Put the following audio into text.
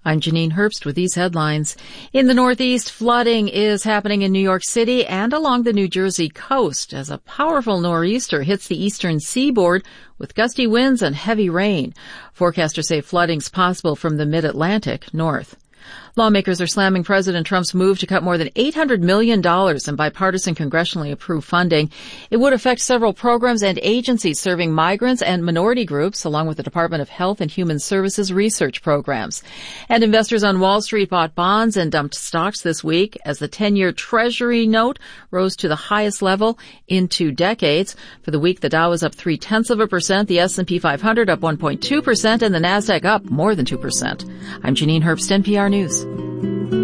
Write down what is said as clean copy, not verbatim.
I'm Janine Herbst with these headlines. In the Northeast, flooding is happening in New York City and along the New Jersey coast as a powerful nor'easter hits the eastern seaboard with gusty winds and heavy rain. Forecasters say flooding's possible from the mid-Atlantic north. Lawmakers are slamming President Trump's move to cut more than $800 million in bipartisan congressionally approved funding. It would affect several programs and agencies serving migrants and minority groups, along with the Department of Health and Human Services research programs. And investors on Wall Street bought bonds and dumped stocks this week as the 10-year Treasury note rose to the highest level in 2 decades. For the week, the Dow was up 0.3%, the S&P 500 up 1.2%, and the Nasdaq up more than 2%. I'm Janine Herbst, NPR News.